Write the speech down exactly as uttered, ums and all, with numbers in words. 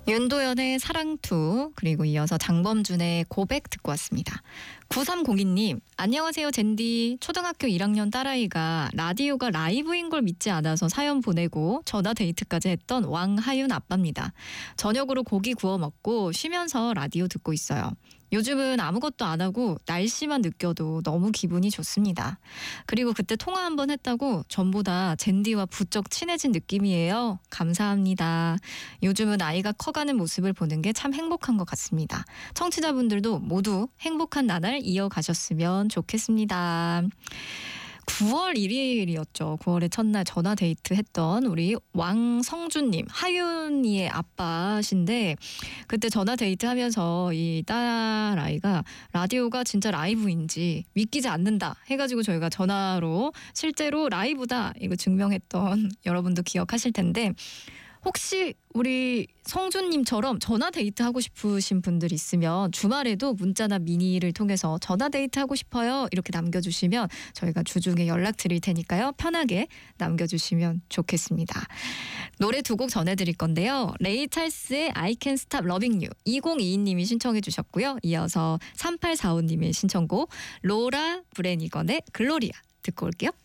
윤도현의 사랑투 그리고 이어서 장범준의 고백 듣고 왔습니다. 구삼공이 님 안녕하세요 젠디. 초등학교 일 학년 딸아이가 라디오가 라이브인 걸 믿지 않아서 사연 보내고 전화 데이트까지 했던 왕하윤 아빠입니다. 저녁으로 고기 구워 먹고 쉬면서 라디오 듣고 있어요. 요즘은 아무것도 안 하고 날씨만 느껴도 너무 기분이 좋습니다. 그리고 그때 통화 한번 했다고 전보다 젠디와 부쩍 친해진 느낌이에요. 감사합니다. 요즘은 아이가 커가는 모습을 보는 게 참 행복한 것 같습니다. 청취자분들도 모두 행복한 나날 이어가셨으면 좋겠습니다. 구월 일일이었죠. 구월의 첫날 전화 데이트 했던 우리 왕성준님, 하윤이의 아빠신데 그때 전화 데이트 하면서 이 딸아이가 라디오가 진짜 라이브인지 믿기지 않는다 해가지고 저희가 전화로 실제로 라이브다 이거 증명했던 여러분도 기억하실 텐데 혹시 우리 성준님처럼 전화 데이트 하고 싶으신 분들 있으면 주말에도 문자나 미니를 통해서 전화 데이트 하고 싶어요 이렇게 남겨주시면 저희가 주중에 연락드릴 테니까요. 편하게 남겨주시면 좋겠습니다. 노래 두 곡 전해드릴 건데요. 레이 찰스의 I Can't Stop Loving You 이공이이 님이 신청해 주셨고요. 이어서 삼팔사오 님의 신청곡 로라 브레니건의 글로리아 듣고 올게요.